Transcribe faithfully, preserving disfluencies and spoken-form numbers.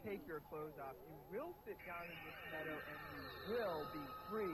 take your clothes off. You will sit down in this meadow and you will be free.